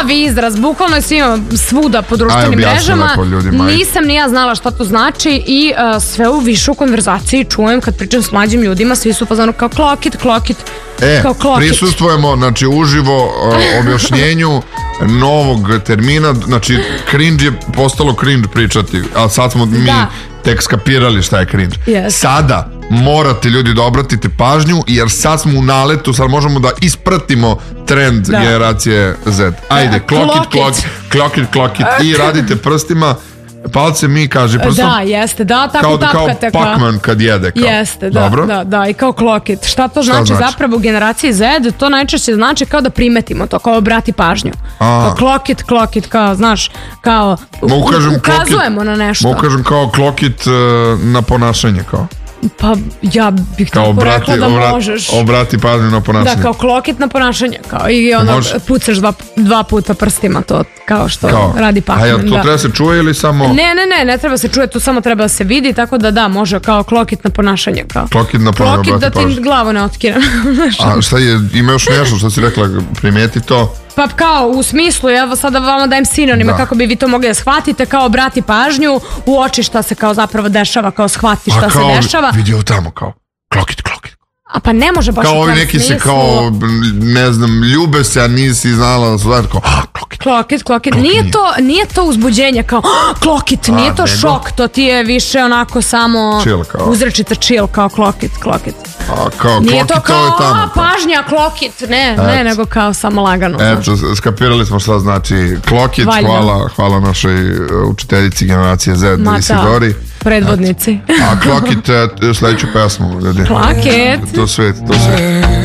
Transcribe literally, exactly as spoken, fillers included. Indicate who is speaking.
Speaker 1: novi izraz, bukvalno je svima svuda po društvenim mrežama. Nisam ni ja znala šta to znači i uh, sve u višu konverzaciji čujem kad pričam s mlađim ljudima, svi su pozvano kao klokit, klokit.
Speaker 2: E, prisustvujemo, znači, uživo uh, objašnjenju novog termina, znači, cringe je postalo cringe pričati, ali sad smo mi da. tek skapirali šta je cringe.
Speaker 1: Yes.
Speaker 2: Sada morate ljudi da obratite pažnju, jer sad smo u naletu, sad možemo da ispratimo trend da. generacije Z. Ajde, klokit, klokit, klokit, klokit i radite prstima. Palce mi kaže prstom.
Speaker 1: Da, jeste, da, tako
Speaker 2: kao,
Speaker 1: tapkate.
Speaker 2: Kao Pac-Man kad jede. Kao.
Speaker 1: Jeste, da,
Speaker 2: Dobro.
Speaker 1: da, da, i kao klokit. Šta to
Speaker 2: Šta
Speaker 1: znači,
Speaker 2: znači
Speaker 1: zapravo u generaciji Z? To najčešće znači kao da primetimo to, kao obrati pažnju. Kao klokit, klokit, kao, znaš, kao u,
Speaker 2: kažem,
Speaker 1: ukazujemo
Speaker 2: klokit,
Speaker 1: na nešto.
Speaker 2: Mogu kažem kao klokit uh, na ponašanje, kao.
Speaker 1: Pa ja bih
Speaker 2: kao
Speaker 1: tako
Speaker 2: obrati,
Speaker 1: rekla da
Speaker 2: obrat,
Speaker 1: možeš.
Speaker 2: Obrati pažnju na ponašanje.
Speaker 1: Da, kao klokit na ponašanje. Kao, i ono, Može. pucaš dva, dva puta prstima, to kao što kao. radi Pac-Man.
Speaker 2: A ja, to
Speaker 1: da.
Speaker 2: treba se čuje ili samo...
Speaker 1: Ne, ne, ne, ne treba se čuje, to samo treba da se vidi, tako da da, može kao klokit na ponašanje. Kao.
Speaker 2: Klokit na ponašanje,
Speaker 1: klokit da ti pažnju. glavu ne otkine.
Speaker 2: A šta je, ima još nešto što si rekla, primijeti to?
Speaker 1: Pa kao u smislu, evo sada vama dajem sinonime kako bi vi to mogli da shvatite, kao obrati pažnju, uoči šta se kao zapravo dešava, kao shvati šta se dešava.
Speaker 2: A kao vidio tamo kao klokit, klokit.
Speaker 1: A pa ne može baš
Speaker 2: kao
Speaker 1: u tom
Speaker 2: ovi neki
Speaker 1: smislu.
Speaker 2: se kao, ne znam, ljube se, a nisi znala da su zajedno kao, ah, klokit.
Speaker 1: Klokit, klokit. Nije to, nije to uzbuđenje kao, ah, klokit, nije a, to nego? šok, to ti je više onako samo
Speaker 2: chill, kao.
Speaker 1: uzrečica chill, kao klokit, klokit.
Speaker 2: A kao
Speaker 1: nije
Speaker 2: klokit,
Speaker 1: to kao,
Speaker 2: to je tamo.
Speaker 1: A, pažnja, klokit, ne, Et. ne, nego kao samo lagano.
Speaker 2: Eto, skapirali smo šta znači klokit, hvala, hvala našoj učiteljici generacije Z, Isidori.
Speaker 1: Predvodnici.
Speaker 2: A klokit, sledeću pesmu.
Speaker 1: Klokit.
Speaker 2: To svet, to svet.